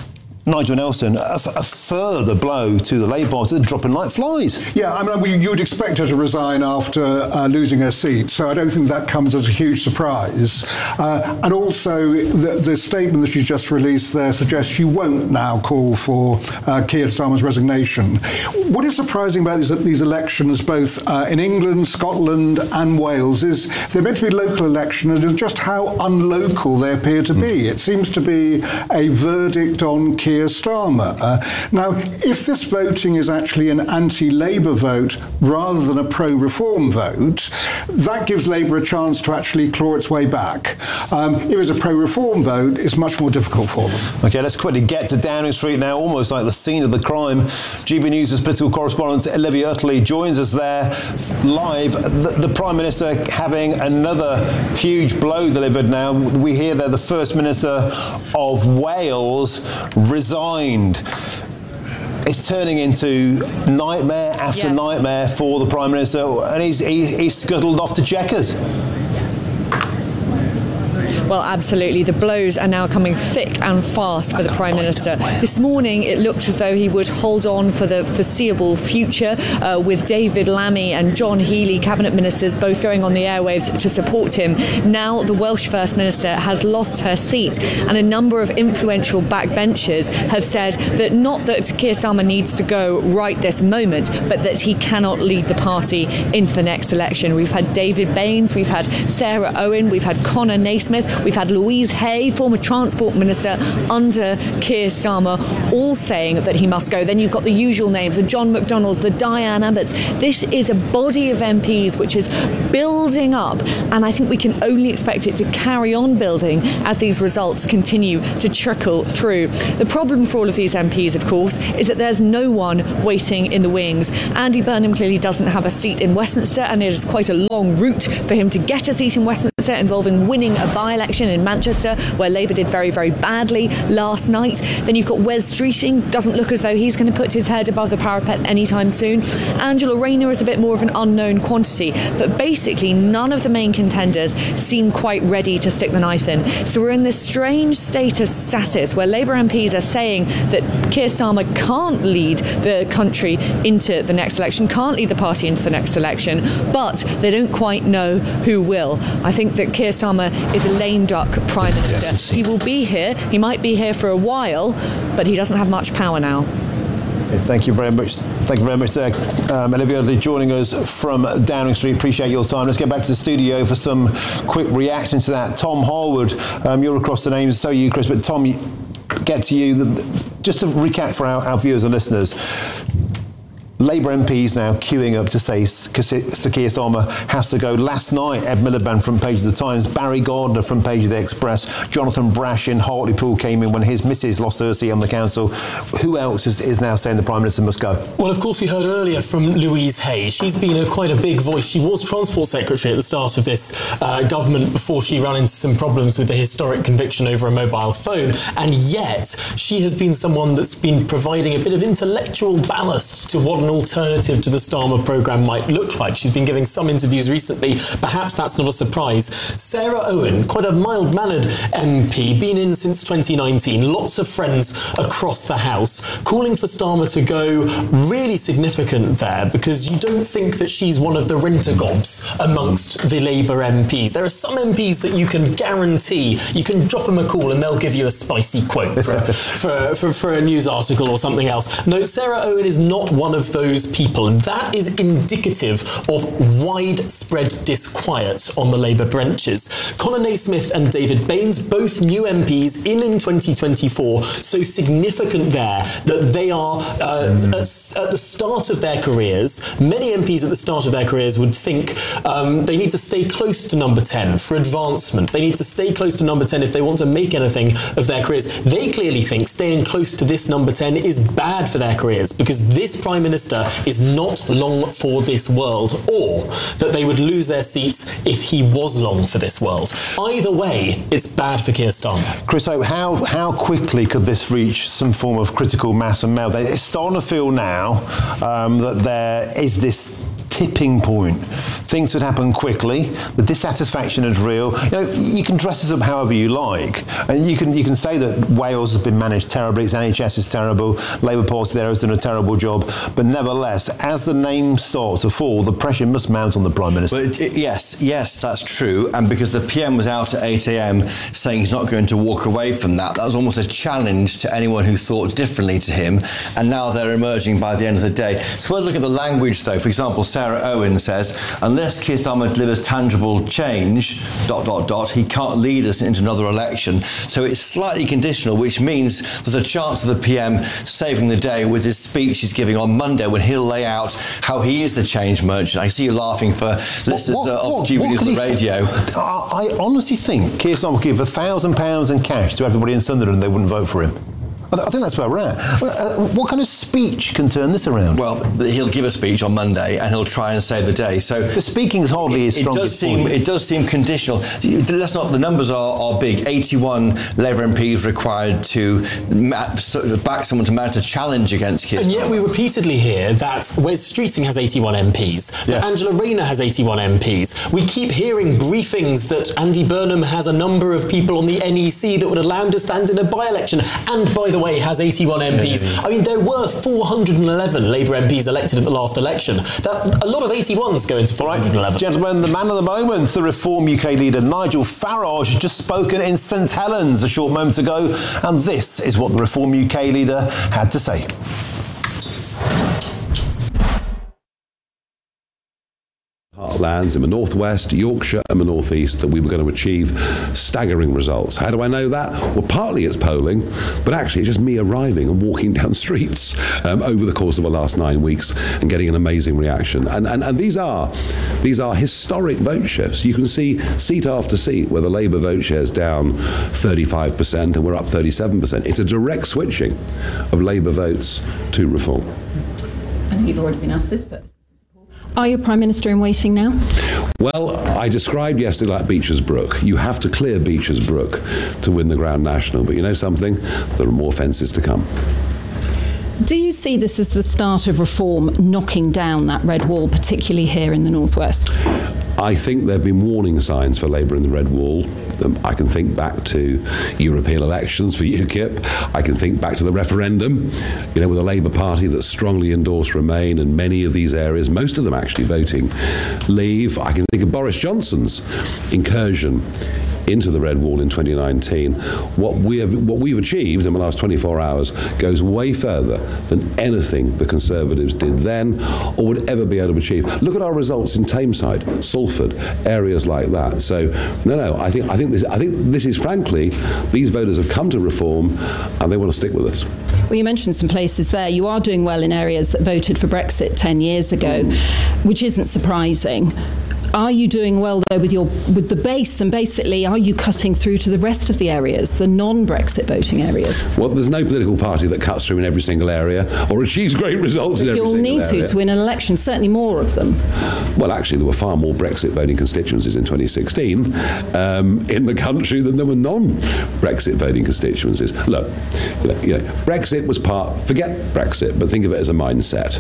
Nigel Nelson, a further blow to the Labour Party, dropping like flies. Yeah, I mean, you would expect her to resign after losing her seat, so I don't think that comes as a huge surprise. And also, the statement that she's just released there suggests she won't now call for Keir Starmer's resignation. What is surprising about these elections, both in England, Scotland and Wales, is they're meant to be local elections, and just how unlocal they appear to be. It seems to be a verdict on Keir Starmer. Now, if this voting is actually an anti-Labour vote rather than a pro-reform vote, that gives Labour a chance to actually claw its way back. If it's a pro-reform vote, it's much more difficult for them. OK, let's quickly get to Downing Street now, almost like the scene of the crime. GB News' political correspondent Olivia Utley joins us there live. The Prime Minister having another huge blow delivered now. We hear that the First Minister of Wales resigned. it's turning into nightmare after nightmare for the Prime Minister, and he's scuttled off to Chequers. Well, absolutely. The blows are now coming thick and fast for the Prime Minister. This morning, it looked as though he would hold on for the foreseeable future, with David Lammy and John Healey, Cabinet Ministers, both going on the airwaves to support him. Now, the Welsh First Minister has lost her seat, and a number of influential backbenchers have said that not that Keir Starmer needs to go right this moment, but that he cannot lead the party into the next election. We've had David Baines, we've had Sarah Owen, we've had Conor Naismith, we've had Louise Hay, former Transport Minister under Keir Starmer, all saying that he must go. Then you've got the usual names, the John McDonnells, the Diane Abbotts. This is a body of MPs which is building up, and I think we can only expect it to carry on building as these results continue to trickle through. The problem for all of these MPs, of course, is that there's no one waiting in the wings. Andy Burnham clearly doesn't have a seat in Westminster, and it is quite a long route for him to get a seat in Westminster, involving winning a by-election in Manchester, where Labour did very, very badly last night. Then you've got Wes Streeting, doesn't look as though he's going to put his head above the parapet anytime soon. Angela Rayner is a bit more of an unknown quantity, but basically none of the main contenders seem quite ready to stick the knife in. So we're in this strange status where Labour MPs are saying that Keir Starmer can't lead the country into the next election, can't lead the party into the next election, but they don't quite know who will. I think that Keir Starmer is a lame duck Prime Minister. Yes, he will be here, he might be here for a while, but he doesn't have much power now. Thank you very much. Thank you very much there, Olivia, joining us from Downing Street. Appreciate your time. Let's get back to the studio for some quick reactions to that. Tom Harwood, you're across the names, so are you, Chris, but Tom, get to you. Just to recap for our viewers and listeners, Labour MPs now queuing up to say Sir Keir Starmer has to go. Last night, Ed Miliband, front page of the Times, Barry Gardner, front page of the Express, Jonathan Brash in Hartlepool came in when his missus lost her seat on the council. Who else is now saying the Prime Minister must go? Well, of course, we heard earlier from Louise Hay. She's been quite a big voice. She was Transport Secretary at the start of this government before she ran into some problems with the historic conviction over a mobile phone. And yet, she has been someone that's been providing a bit of intellectual ballast to what an alternative to the Starmer programme might look like. She's been giving some interviews recently. Perhaps that's not a surprise. Sarah Owen, quite a mild-mannered MP, been in since 2019. Lots of friends across the House, calling for Starmer to go. Really significant there, because you don't think that she's one of the rent-a-gobs amongst the Labour MPs. There are some MPs that you can guarantee you can drop them a call and they'll give you a spicy quote for a news article or something else. No, Sarah Owen is not one of those people, and that is indicative of widespread disquiet on the Labour benches. Conor Naismith and David Baines, both new MPs in 2024, so significant there that they are at the start of their careers. Many MPs at the start of their careers would think they need to stay close to number 10 for advancement. They need to stay close to number 10 if they want to make anything of their careers. They clearly think staying close to this number 10 is bad for their careers, because this Prime Minister is not long for this world, or that they would lose their seats if he was long for this world. Either way, it's bad for Keir Starmer. Chris, how quickly could this reach some form of critical mass and meltdown? It's starting to feel now that there is this tipping point. Things would happen quickly. The dissatisfaction is real. You know, you can dress this up however you like, and you can say that Wales has been managed terribly. Its NHS is terrible. Labour Party there has done a terrible job. But nevertheless, as the names start to fall, the pressure must mount on the Prime Minister. But yes, that's true. And because the PM was out at 8 a.m. saying he's not going to walk away from that was almost a challenge to anyone who thought differently to him. And now they're emerging by the end of the day. So we'll look at the language, though. For example, Sarah Owen says, unless Keir Starmer delivers tangible change, ... he can't lead us into another election. So it's slightly conditional, which means there's a chance of the PM saving the day with his speech he's giving on Monday, when he'll lay out how he is the change merchant. I see you laughing for listeners of Jubilee on the radio. I honestly think Keir Starmer would give £1,000 in cash to everybody in Sunderland and they wouldn't vote for him. I think that's where we're at. What kind of speech can turn this around? Well, he'll give a speech on Monday and he'll try and save the day. So the speaking's hardly his strongest point. It does seem conditional. The numbers are big. 81 Labour MPs required to back someone to mount a challenge against Keir Starmer. And yet we repeatedly hear that Wes Streeting has 81 MPs, that Angela Rayner has 81 MPs. We keep hearing briefings that Andy Burnham has a number of people on the NEC that would allow him to stand in a by-election, and by the way has 81 MPs. I mean, there were 411 Labour MPs elected at the last election. A lot of 81s go into 411. Gentlemen, the man of the moment, the Reform UK leader Nigel Farage, has just spoken in St Helens a short moment ago, and this is what the Reform UK leader had to say. Heartlands in the northwest, Yorkshire and the northeast, that we were going to achieve staggering results. How do I know that? Well, partly it's polling, but actually it's just me arriving and walking down streets over the course of the last 9 weeks and getting an amazing reaction. And these are historic vote shifts. You can see seat after seat where the Labour vote share is down 35% and we're up 37%. It's a direct switching of Labour votes to Reform. And you've already been asked this, but are you Prime Minister in waiting now? Well, I described yesterday like Beecher's Brook. You have to clear Beecher's Brook to win the Grand National. But you know something? There are more fences to come. Do you see this as the start of Reform knocking down that red wall, particularly here in the northwest? I think there have been warning signs for Labour in the red wall. I can think back to European elections for UKIP. I can think back to the referendum, with a Labour Party that strongly endorsed Remain in many of these areas, most of them actually voting Leave. I can think of Boris Johnson's incursion into the red wall in 2019. What we've achieved in the last 24 hours goes way further than anything the Conservatives did then or would ever be able to achieve. Look at our results in Tameside, Salford, areas like that. So no, I think this is frankly, these voters have come to Reform and they want to stick with us. Well, you mentioned some places there. You are doing well in areas that voted for Brexit 10 years ago, which isn't surprising. Are you doing well, though, with the base? And basically, are you cutting through to the rest of the areas, the non-Brexit voting areas? Well, there's no political party that cuts through in every single area or achieves great results in every single area. You'll need to win an election, certainly more of them. Well, actually, there were far more Brexit voting constituencies in 2016 in the country than there were non-Brexit voting constituencies. Look, Brexit was forget Brexit, but think of it as a mindset.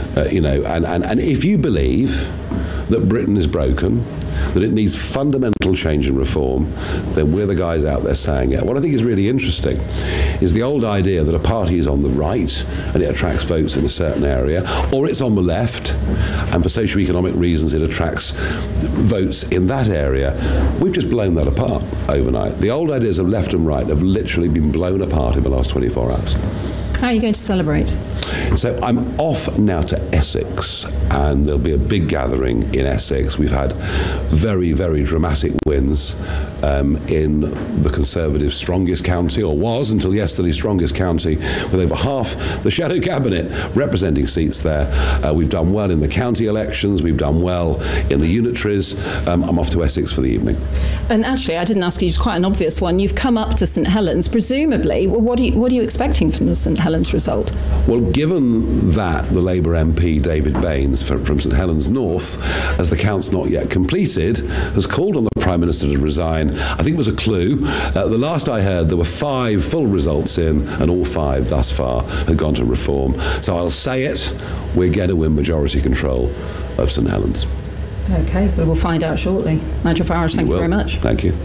And if you believe that Britain is broken, that it needs fundamental change and reform, then we're the guys out there saying it. What I think is really interesting is the old idea that a party is on the right and it attracts votes in a certain area, or it's on the left and for socio-economic reasons it attracts votes in that area. We've just blown that apart overnight. The old ideas of left and right have literally been blown apart in the last 24 hours. How are you going to celebrate? So I'm off now to Essex, and there'll be a big gathering in Essex. We've had very, very dramatic wins in the Conservatives' strongest county, or was until yesterday strongest county, with over half the shadow cabinet representing seats there. We've done well in the county elections. We've done well in the unitaries. I'm off to Essex for the evening. And actually, I didn't ask you, it's quite an obvious one. You've come up to St Helens, presumably. Well, what are you expecting from the St Helens result? Well, given that the Labour MP David Baines from St Helens North, as the count's not yet completed, has called on the Prime Minister to resign, I think was a clue. The last I heard, there were 5 full results in, and all 5 thus far had gone to Reform. So I'll say it, we're going to win majority control of St Helens. OK, we will find out shortly. Nigel Farage, thank you very much. Thank you.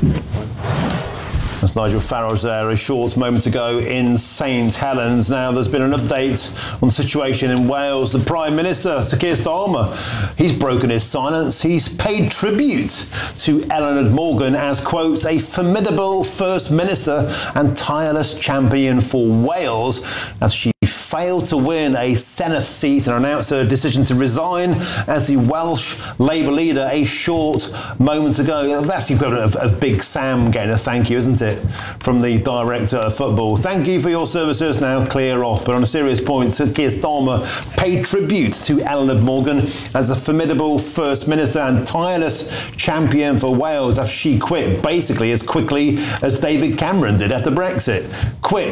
That's Nigel Farage there a short moment ago in St Helens. Now, there's been an update on the situation in Wales. The Prime Minister, Sir Keir Starmer, he's broken his silence. He's paid tribute to Eluned Morgan as, quote, a formidable First Minister and tireless champion for Wales, as she failed to win a Senedd seat and announced her decision to resign as the Welsh Labour leader a short moment ago. That's the equivalent of Big Sam getting a thank you, isn't it, from the director of football. Thank you for your services, now clear off. But on a serious point, Sir Keir Starmer paid tribute to Eluned Morgan as a formidable First Minister and tireless champion for Wales after she quit basically as quickly as David Cameron did after Brexit. Quit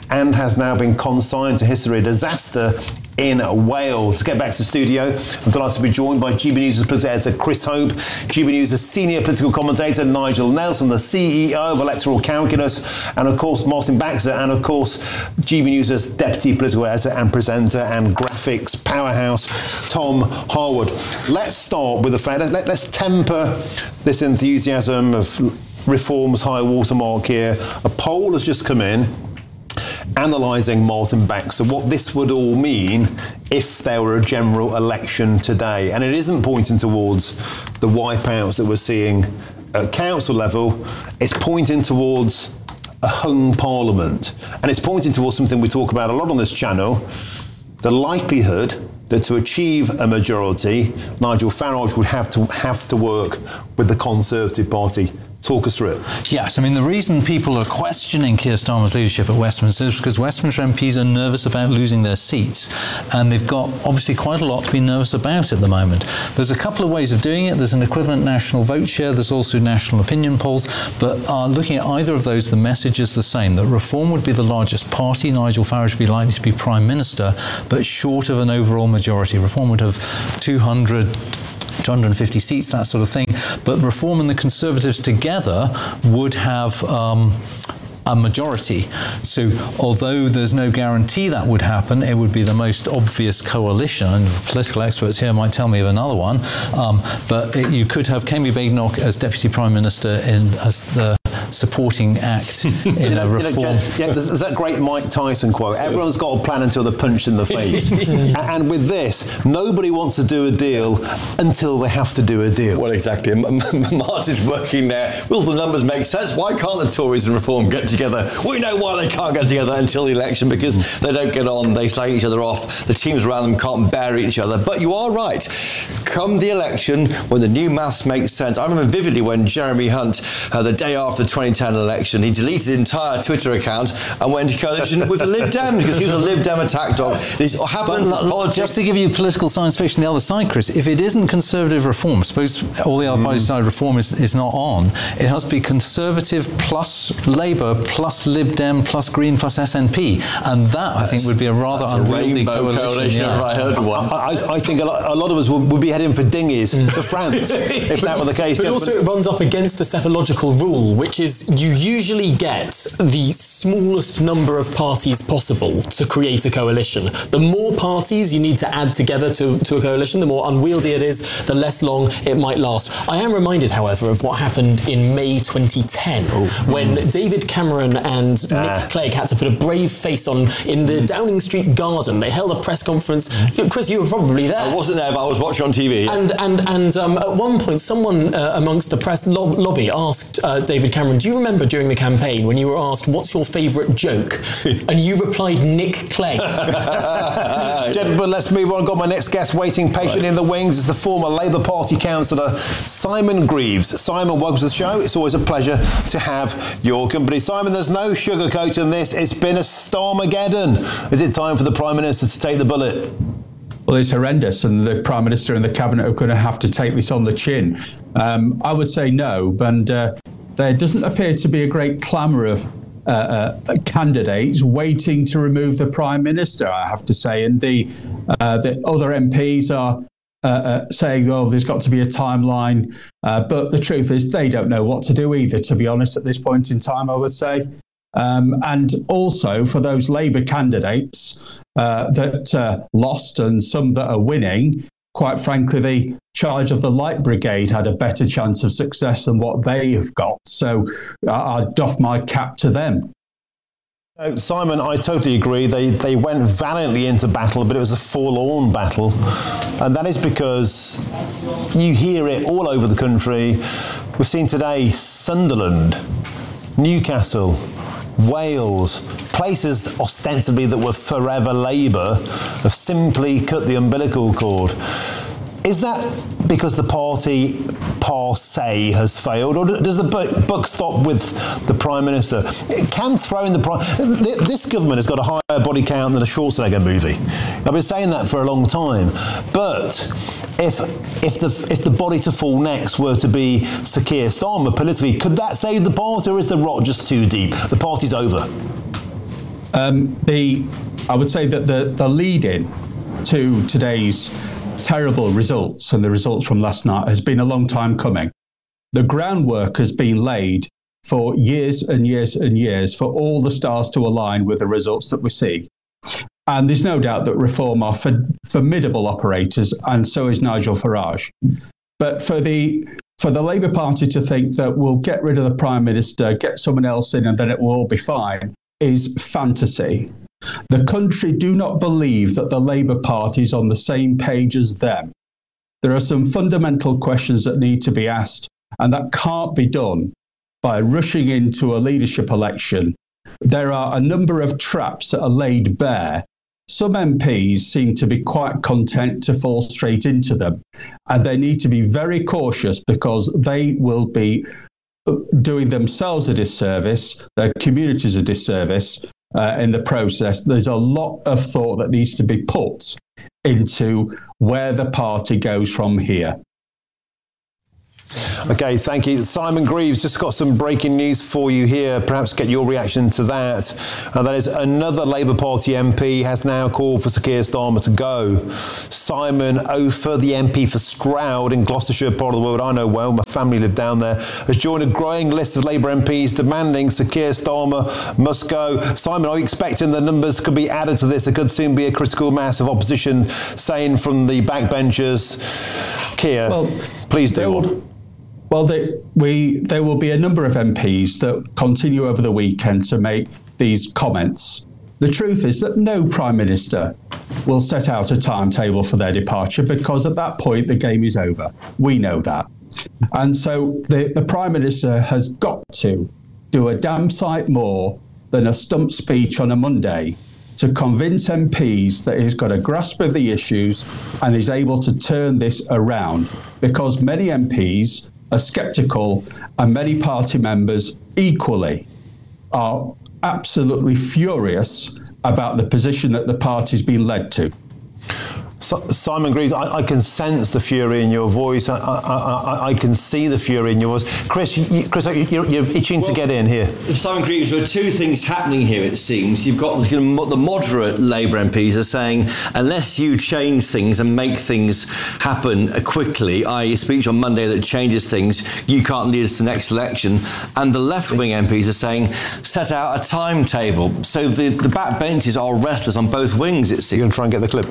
and has now been consigned to history. A disaster in Wales. Let's get back to the studio. I'm delighted to be joined by GB News' political editor Chris Hope, GB News' senior political commentator Nigel Nelson, the CEO of Electoral Calculus, and of course Martin Baxter, and of course GB News' deputy political editor and presenter and graphics powerhouse Tom Harwood. Let's start with the fact, let's temper this enthusiasm of reform's high watermark here. A poll has just come in analysing Martin Baxter, what this would all mean if there were a general election today. And it isn't pointing towards the wipeouts that we're seeing at council level, it's pointing towards a hung parliament. And it's pointing towards something we talk about a lot on this channel, the likelihood that to achieve a majority, Nigel Farage would have to work with the Conservative Party. Talk us through it. Yes, I mean, the reason people are questioning Keir Starmer's leadership at Westminster is because Westminster MPs are nervous about losing their seats, and they've got obviously quite a lot to be nervous about at the moment. There's a couple of ways of doing it. There's an equivalent national vote share. There's also national opinion polls. But looking at either of those, the message is the same, that Reform would be the largest party. Nigel Farage would be likely to be Prime Minister, but short of an overall majority. Reform would have 250 seats, that sort of thing. But Reform and the Conservatives together would have a majority. So although there's no guarantee that would happen, it would be the most obvious coalition. And political experts here might tell me of another one. But you could have Kemi Badenoch as Deputy Prime Minister as the supporting act in a reform. There's that great Mike Tyson quote, everyone's got a plan until they're punched in the face. And with this, nobody wants to do a deal until they have to do a deal. Well, exactly. Martin's working there. Will the numbers make sense? Why can't the Tories and Reform get together? We know why they can't get together until the election, because they don't get on, they slag each other off, the teams around them can't bear each other. But you are right. Come the election, when the new maths make sense. I remember vividly when Jeremy Hunt, the day after the 2010 election, he deleted his entire Twitter account and went into coalition with the Lib Dems because he was a Lib Dem attack dog. This happens. Just to give you political science fiction, the other side, Chris, if it isn't Conservative Reform, suppose all the other parties decide Reform is not on, it has to be Conservative plus Labour plus Lib Dem plus Green plus SNP, and that I think would be a rather unwieldy coalition. Yeah. I heard one. I think a lot of us would be heading for dinghies to France if that were the case. But also it runs up against a cephalological rule, which is you usually get the smallest number of parties possible to create a coalition. The more parties you need to add together to a coalition, the more unwieldy it is, the less long it might last. I am reminded, however, of what happened in May 2010 when David Cameron and Nick Clegg had to put a brave face on in the Downing Street garden. They held a press conference. Chris, you were probably there. I wasn't there, but I was watching on TV. And at one point, someone amongst the press lobby asked David Cameron, do you remember during the campaign when you were asked, what's your favourite joke? And you replied, Nick Clegg. Gentlemen, let's move on. I've got my next guest waiting patiently in the wings. It's the former Labour Party councillor, Simon Greaves. Simon, welcome to the show. It's always a pleasure to have your company. Simon, there's no sugarcoating this. It's been a Stormageddon. Is it time for the Prime Minister to take the bullet? Well, it's horrendous, and the Prime Minister and the Cabinet are going to have to take this on the chin. I would say no, and there doesn't appear to be a great clamour of candidates waiting to remove the Prime Minister, I have to say. And the other MPs are saying, oh, there's got to be a timeline. But the truth is they don't know what to do either, to be honest, at this point in time, I would say. And also for those Labour candidates that lost and some that are winning, quite frankly, the charge of the Light Brigade had a better chance of success than what they have got. So I doff my cap to them. Simon, I totally agree. They went valiantly into battle, but it was a forlorn battle. And that is because you hear it all over the country. We've seen today Sunderland, Newcastle, Wales, places ostensibly that were forever Labour have simply cut the umbilical cord. Is that because the party per se has failed, or does the buck stop with the Prime Minister? Can throwing this government has got a higher body count than a Schwarzenegger movie. I've been saying that for a long time. But if the body to fall next were to be Sir Keir Starmer politically, could that save the party, or is the rot just too deep? The party's over. I would say that the lead-in to today's terrible results and the results from last night has been a long time coming. The groundwork has been laid for years and years and years for all the stars to align with the results that we see. And there's no doubt that Reform are formidable operators, and so is Nigel Farage. But for the Labour Party to think that we'll get rid of the Prime Minister, get someone else in, and then it will all be fine is fantasy. The country do not believe that the Labour Party is on the same page as them. There are some fundamental questions that need to be asked, and that can't be done by rushing into a leadership election. There are a number of traps that are laid bare. Some MPs seem to be quite content to fall straight into them, and they need to be very cautious because they will be doing themselves a disservice, their communities a disservice in the process. There's a lot of thought that needs to be put into where the party goes from here. Okay, thank you. Simon Greaves, just got some breaking news for you here. Perhaps get your reaction to that. And that is another Labour Party MP has now called for Sir Keir Starmer to go. Simon Ofer, the MP for Stroud in Gloucestershire, part of the world I know well, my family lived down there, has joined a growing list of Labour MPs demanding Sir Keir Starmer must go. Simon, are you expecting the numbers could be added to this? There could soon be a critical mass of opposition saying from the backbenchers, Keir, please do. Well, there will be a number of MPs that continue over the weekend to make these comments. The truth is that no Prime Minister will set out a timetable for their departure because at that point the game is over. We know that. And so the Prime Minister has got to do a damn sight more than a stump speech on a Monday to convince MPs that he's got a grasp of the issues and is able to turn this around, because many MPs are sceptical, and many party members equally are absolutely furious about the position that the party's been led to. Simon Greaves, I can sense the fury in your voice. I can see the fury in your voice. Chris, you're itching to get in here. Simon Greaves, there are two things happening here, it seems. You've got the moderate Labour MPs are saying, unless you change things and make things happen quickly, i.e. a speech on Monday that changes things, you can't lead us to the next election. And the left-wing MPs are saying, set out a timetable. So the backbenches are restless on both wings, it seems. You're going to try and get the clip?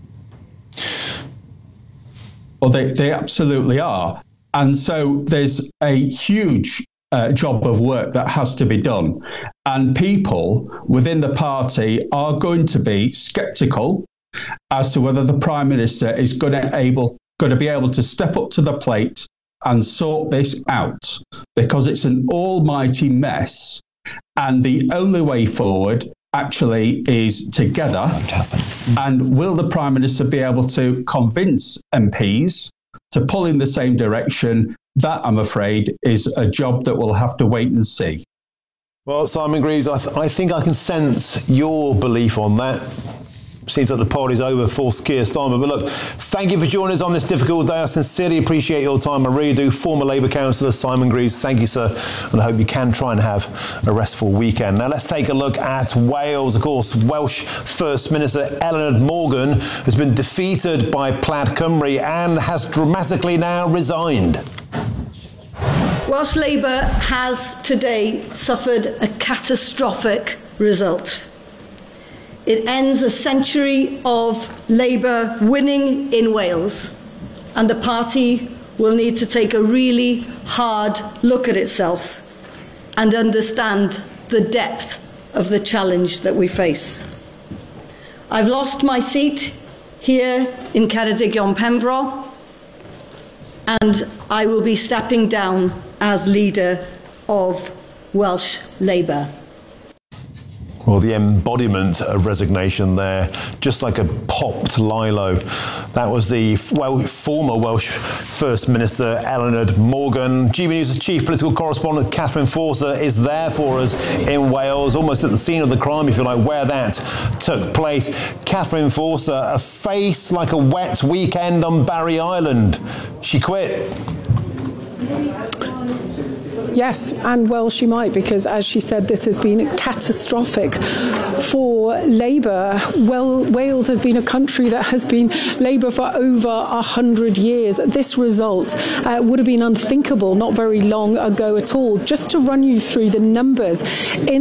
Well, they absolutely are. And so there's a huge job of work that has to be done. And people within the party are going to be sceptical as to whether the Prime Minister is going to be able to step up to the plate and sort this out, because it's an almighty mess. And the only way forward actually is together. And will the Prime Minister be able to convince MPs to pull in the same direction? That, I'm afraid, is a job that we'll have to wait and see. Well, Simon Greaves, I think I can sense your belief on that. Seems like the party's over for Keir Starmer. But look, thank you for joining us on this difficult day. I sincerely appreciate your time. I really do. Former Labour councillor Simon Greaves, thank you, sir. And I hope you can try and have a restful weekend. Now, let's take a look at Wales. Of course, Welsh First Minister Eluned Morgan has been defeated by Plaid Cymru and has dramatically now resigned. Welsh Labour has today suffered a catastrophic result. It ends a century of Labour winning in Wales, and the party will need to take a really hard look at itself and understand the depth of the challenge that we face. I've lost my seat here in Ceredigion-Pembroke, and I will be stepping down as leader of Welsh Labour. Well, the embodiment of resignation there, just like a popped lilo. That was the former Welsh First Minister Eluned Morgan. GB News' chief political correspondent Catherine Forster is there for us in Wales, almost at the scene of the crime, if you like, where that took place. Catherine Forster, a face like a wet weekend on Barry Island. She quit. Yes, and well, she might, because as she said, this has been catastrophic for Labour. Well, Wales has been a country that has been Labour for over 100 years. This result would have been unthinkable not very long ago at all. Just to run you through the numbers, in